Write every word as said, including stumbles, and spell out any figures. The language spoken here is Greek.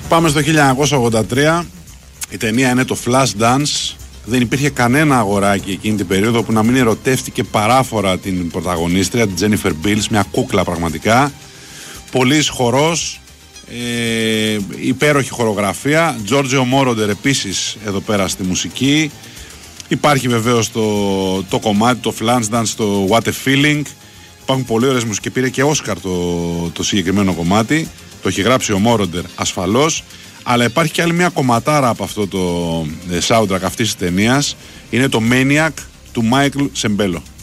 Πάμε στο χίλια εννιακόσια ογδόντα τρία. Η ταινία είναι το Flashdance. Δεν υπήρχε κανένα αγοράκι εκείνη την περίοδο που να μην ερωτεύτηκε παράφορα την πρωταγωνίστρια, την Jennifer Beals, μια κούκλα πραγματικά. Πολύς χορός, ε, υπέροχη χορογραφία. Giorgio Moroder επίσης εδώ πέρα στη μουσική. Υπάρχει βεβαίως το, το κομμάτι, το Flashdance, το What a Feeling. Υπάρχουν πολύ ωραίες μουσικές, πήρε και Όσκαρ το, το συγκεκριμένο κομμάτι. Το έχει γράψει ο Moroder ασφαλώς. Αλλά υπάρχει και άλλη μια κομματάρα από αυτό το soundtrack αυτής της ταινίας. Είναι το Maniac του Michael Sembello.